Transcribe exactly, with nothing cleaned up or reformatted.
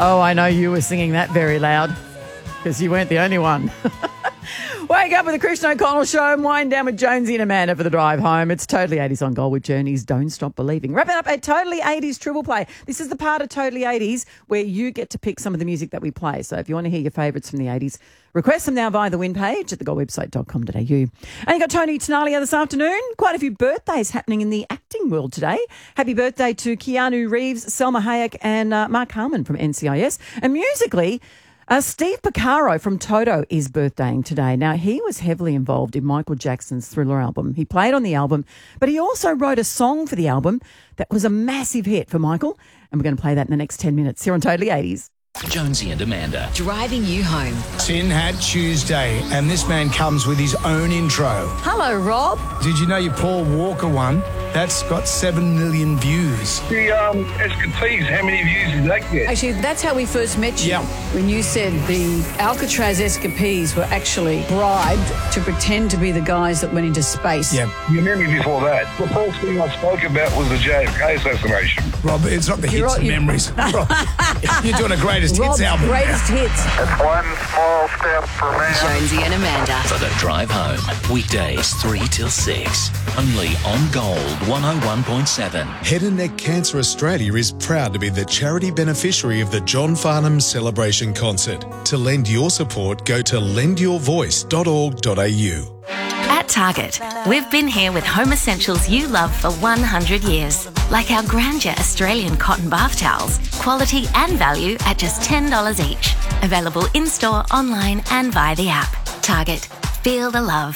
Oh, I know you were singing that very loud because you weren't the only one. Wake up with the Christian O'Connell Show and wind down with Jonesy and Amanda for the drive home. It's Totally eighties on Gold with Journeys. Don't stop believing. Wrapping up a Totally eighties triple play. This is the part of Totally eighties where you get to pick some of the music that we play. So if you want to hear your favourites from the eighties, request them now via the win page at the gold website dot com dot a u. And you got Tony Tenalia this afternoon. Quite a few birthdays happening in the acting world today. Happy birthday to Keanu Reeves, Selma Hayek and uh, Mark Harmon from N C I S. And musically, Uh, Steve Porcaro from Toto is birthdaying today. Now, he was heavily involved in Michael Jackson's Thriller album. He played on the album, but he also wrote a song for the album that was a massive hit for Michael. And we're going to play that in the next ten minutes here on Totally eighties. Jonesy and Amanda. Driving you home. Tin Hat Tuesday, and this man comes with his own intro. Hello, Rob. Did you know your Paul Walker one? That's got seven million views. The um, Escapees, how many views did that get? Actually, that's how we first met you. Yeah. When you said the Alcatraz Escapees were actually bribed to pretend to be the guys that went into space. Yeah. You remember before that? The first thing I spoke about was the J F K assassination. Rob, it's not the You're hits right, and you- memories. Rob, you're doing a greatest Rob's hits album. greatest hits. It's one small step for man. Jonesy and Amanda. For the drive home. Weekdays three till six. Only on Gold one oh one point seven. Head and Neck Cancer Australia is proud to be the charity beneficiary of the John Farnham Celebration Concert. To lend your support, go to lend your voice dot org dot a u. At Target, we've been here with home essentials you love for one hundred years. Like our Grandeur Australian cotton bath towels, quality and value at just ten dollars each. Available in-store, online and via the app. Target, feel the love.